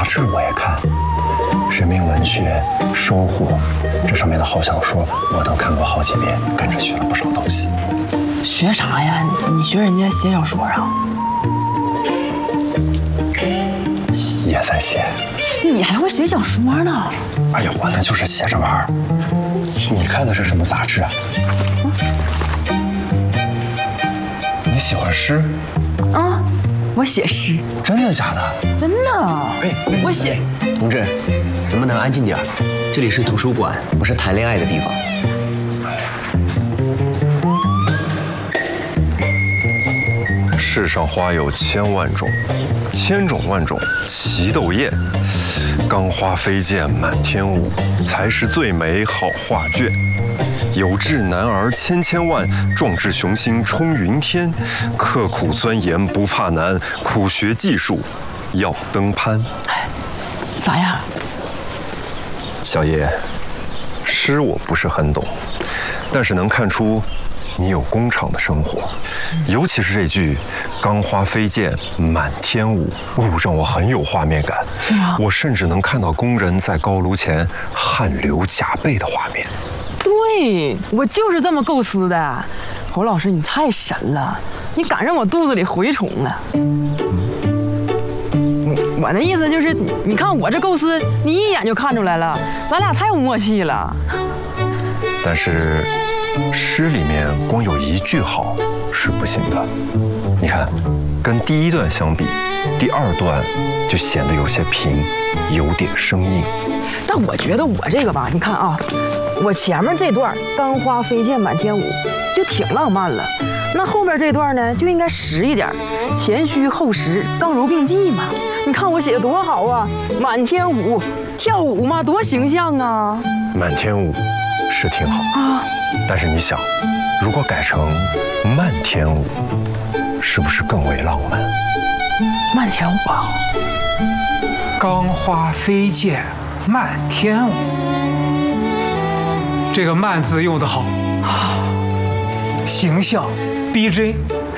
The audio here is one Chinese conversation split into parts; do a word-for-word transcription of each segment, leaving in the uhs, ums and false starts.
志我也看，《人民文学》《收获》这上面的好小说我都看过好几遍，跟着学了不少东西。 学啥呀？你学人家写小说啊？ 也在写。 你还会写小说呢？ 哎呀，我那就是写着玩儿。你看的是什么杂志啊？你喜欢诗？ 啊，我写诗。 真的假的？ 真的。 哎， 我写。 同志，能不能安静点？这里是图书馆，不是谈恋爱的地方。 世上花有千万种，千种万种齐斗艳。钢花飞溅满天舞，才是最美好画卷。有志男儿千千万，壮志雄心冲云天。刻苦钻研不怕难，苦学技术要登攀。 咋样？ 小叶，诗我不是很懂，但是能看出你有工厂的生活，尤其是这句“钢花飞溅满天舞”，哦，让我很有画面感。 是吗？ 我甚至能看到工人在高炉前汗流浃背的画面。 对，我就是这么构思的。侯老师，你太神了，你赶上我肚子里蛔虫了。我的意思就是，你看我这构思，你一眼就看出来了，咱俩太有默契了。 但是，诗里面光有一句好是不行的。你看，跟第一段相比，第二段就显得有些平，有点生硬。 但我觉得我这个吧，你看啊，我前面这段“钢花飞溅满天舞”就挺浪漫了，那后边这段呢就应该实一点，前虚后实，刚柔并济嘛。你看我写的多好啊，满天舞，跳舞嘛，多形象啊！ 满天舞是挺好啊， 但是你想，如果改成漫天舞，是不是更为浪漫？ 漫天舞啊！ 钢花飞溅漫天舞，这个“漫”字用得好啊，形象逼真，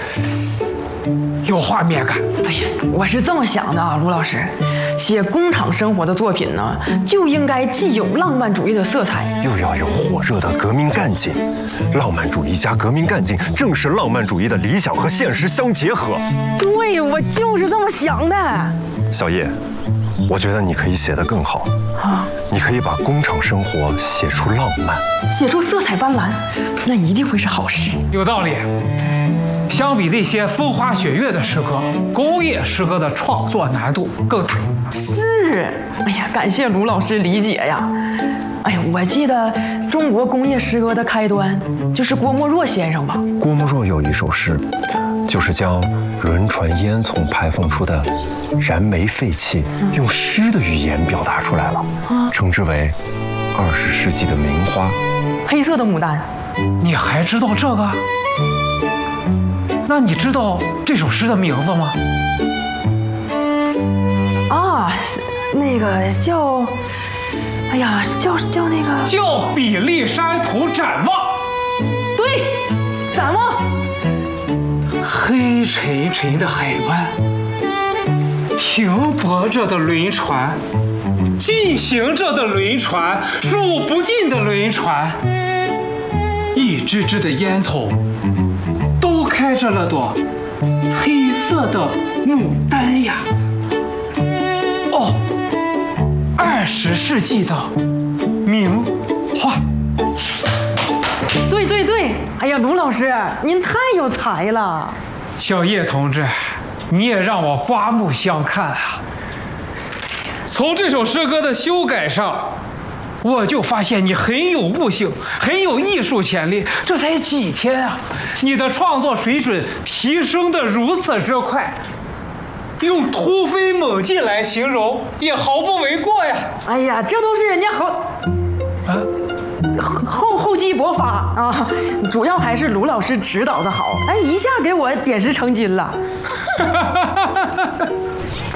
有画面感。 哎呀，我是这么想的啊，卢老师，写工厂生活的作品呢，就应该既有浪漫主义的色彩， 又要有火热的革命干劲。浪漫主义加革命干劲，正是浪漫主义的理想和现实相结合。 对，我就是这么想的。 小叶，我觉得你可以写得更好啊！你可以把工厂生活写出浪漫， 写出色彩斑斓，那一定会是好诗。 有道理。相比那些风花雪月的诗歌，工业诗歌的创作难度更大。 是，哎呀，感谢卢老师理解呀。哎呀，我记得中国工业诗歌的开端就是郭沫若先生吧？ 郭沫若有一首诗，就是将轮船烟囱排放出的燃煤废气，用诗的语言表达出来了，称之为二十世纪的名花 ——黑色的牡丹。 你还知道这个？那你知道这首诗的名字吗？ 啊，那个叫，哎呀，叫叫那个叫《比利山图展望》。 对，展望。 黑沉沉的海湾，停泊着的轮船，进行着的轮船，数不尽的轮船，一支支的烟筒。都开着了朵黑色的牡丹呀！哦，二十世纪的名画。 对对对，哎呀，卢老师，您太有才了。 小叶同志，你也让我刮目相看啊！从这首诗歌的修改上，我就发现你很有悟性，很有艺术潜力。这才几天啊，你的创作水准提升得如此之快，用突飞猛进来形容也毫不为过呀。 哎呀，这都是人家后啊后厚积薄发啊，主要还是卢老师指导的好，哎，一下给我点石成金了。